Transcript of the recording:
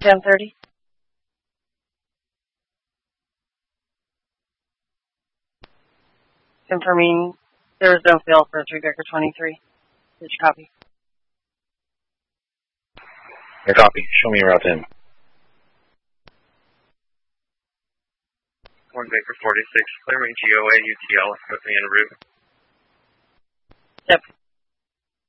10:30. Confirming there is no fail for 3 Baker 23. Did you copy? I copy. Show me your route in. 1 Baker 46, clearing GOA UTL with me en route. Step